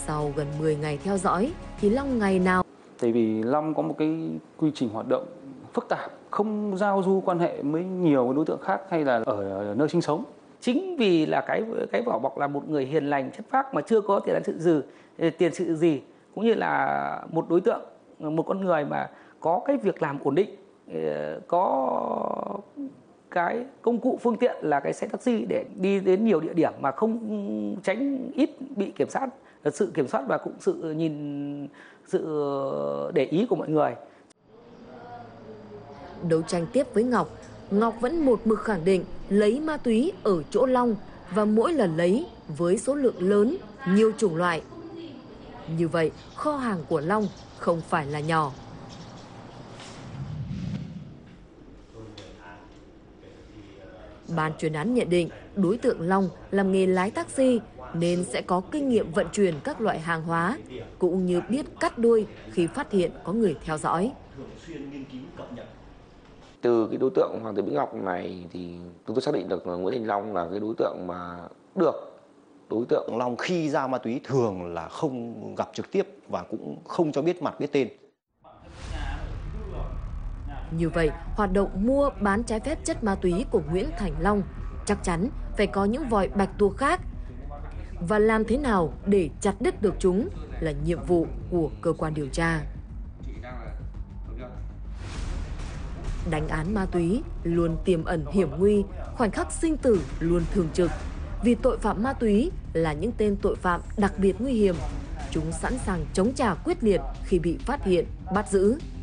Sau gần 10 ngày theo dõi thì Long ngày nào. Tại vì Long có một cái quy trình hoạt động phức tạp, không giao du quan hệ với nhiều đối tượng khác hay là ở nơi sinh sống. Chính vì là cái vỏ bọc là một người hiền lành chất phác mà chưa có tiền sự gì, cũng như là một đối tượng, một con người mà có cái việc làm ổn định, có cái công cụ phương tiện là cái xe taxi để đi đến nhiều địa điểm mà không tránh ít bị kiểm soát, sự kiểm soát và cũng sự để ý của mọi người. Đấu tranh tiếp với Ngọc, Ngọc vẫn một mực khẳng định lấy ma túy ở chỗ Long và mỗi lần lấy với số lượng lớn, nhiều chủng loại. Như vậy, kho hàng của Long không phải là nhỏ. Ban chuyên án nhận định đối tượng Long làm nghề lái taxi nên sẽ có kinh nghiệm vận chuyển các loại hàng hóa, cũng như biết cắt đuôi khi phát hiện có người theo dõi. Từ cái đối tượng Hoàng Tử Bích Ngọc này thì chúng tôi xác định được Nguyễn Thành Long là cái đối tượng mà được đối tượng Long khi giao ma túy thường là không gặp trực tiếp và cũng không cho biết mặt biết tên. Như vậy, hoạt động mua bán trái phép chất ma túy của Nguyễn Thành Long chắc chắn phải có những vòi bạch tuộc khác. Và làm thế nào để chặt đứt được chúng là nhiệm vụ của cơ quan điều tra. Đánh án ma túy luôn tiềm ẩn hiểm nguy, khoảnh khắc sinh tử luôn thường trực. Vì tội phạm ma túy là những tên tội phạm đặc biệt nguy hiểm. Chúng sẵn sàng chống trả quyết liệt khi bị phát hiện, bắt giữ.